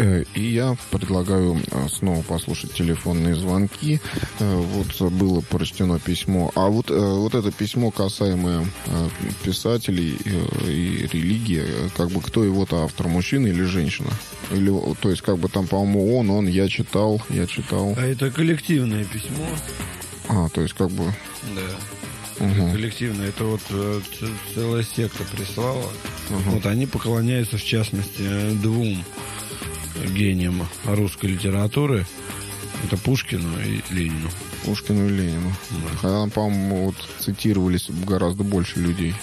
И я предлагаю снова послушать телефонные звонки. Вот было прочтено письмо. А вот это письмо, касаемое писателей и религии, как бы кто его-то автор, мужчина или женщина? Или, то есть, как бы там, по-моему, он, я читал. А это коллективное письмо. То есть, как бы... Да. Угу. Коллективное. Это вот целая секта прислала. Угу. Вот они поклоняются, в частности, двум гениям русской литературы. Это Пушкину и Ленину. Пушкину и Ленину. Да. Хотя, по-моему, вот цитировались гораздо больше людей.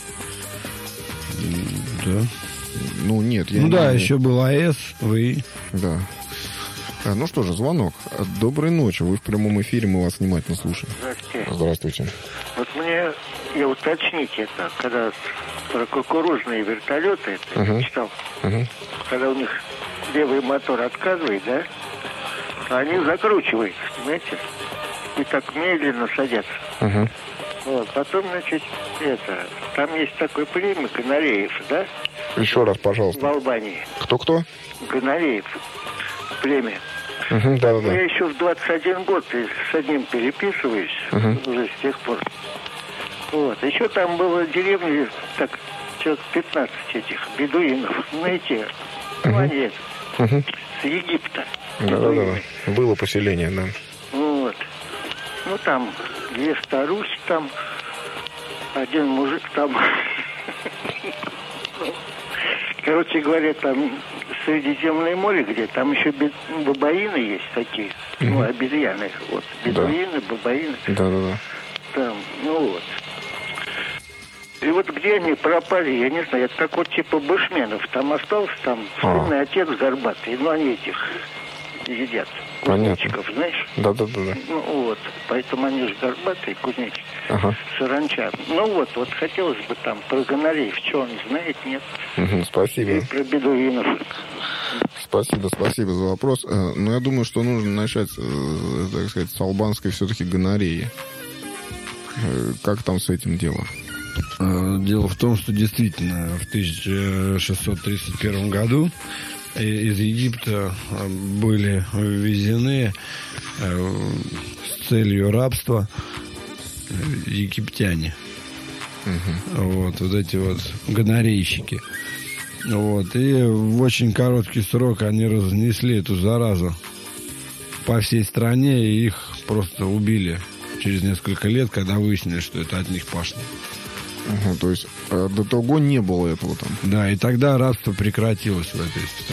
Да. Ну, нет. Еще был А.С. Вы. Да. Ну что же, звонок. Доброй ночи. Вы в прямом эфире, мы вас внимательно слушаем. Здравствуйте. Здравствуйте. Вот я уточнить это, когда про кукурузные вертолеты, я читал, когда у них левый мотор отказывает, да, они закручиваются, понимаете, и так медленно садятся. Вот, потом, значит, там есть такой племя Ганареев, да? Еще раз, пожалуйста. В Албании. Кто? Ганареев. Племя. Да. Я еще в 21 год с одним переписываюсь, уже с тех пор. Вот. Еще там было в деревне, так, человек 15 этих бедуинов, знаете, они с Египта. Да. Было поселение, да. Вот. Ну, там две старухи, там один мужик, там... Короче говоря, там Средиземное море, где там еще бабаины есть такие, обезьяны. Вот, бедуины, бабаины. Да. Там, вот. И вот где они пропали, я не знаю, это как вот типа бушменов. Там остался там сынный отец горбатый, но они этих едят. Кузнечиков, знаешь? Да. Ну вот, поэтому они же горбатые, кузнечики, саранча. Ну вот хотелось бы там про Ганареев, что он знает, нет? Спасибо. И про бедуинов. Спасибо за вопрос. Но я думаю, что нужно начать, так сказать, с албанской все-таки гонореи. Как там с этим дело? Дело в том, что действительно в 1631 году из Египта были ввезены с целью рабства египтяне. Вот эти вот гонорейщики. Вот. И в очень короткий срок они разнесли эту заразу по всей стране, и их просто убили через несколько лет, когда выяснили, что это от них пошло. То есть до того не было этого там. Да, и тогда рабство прекратилось в этой стране.